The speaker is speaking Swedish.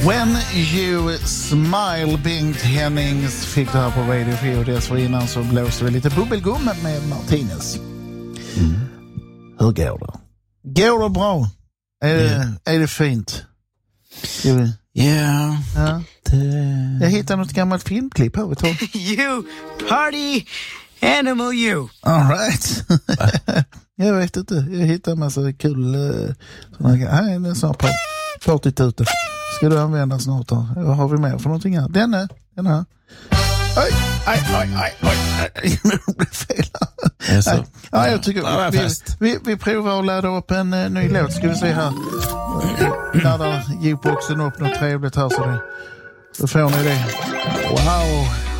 When You Smile, Bengt Hennings fick det här på Radio 4 och dessförinnan så blåste vi lite bubbelgum med Martinez. Hur går det? Går det bra? Är det fint? Yeah. Ja. Jag hittade något gammalt filmklipp här. You party animal you. All right. Jag vet inte. Jag hittade en massa kul sådana här. Här är en sån här partytuta. Ska du använda snart då? Vad har vi mer för någonting här? Den här. Oj. Det blev fel. Ja, jag tycker vi provar att ladda upp en ny låt. Ska vi se här. Laddar Jukeboxen upp något trevligt här så får ni det. Wow.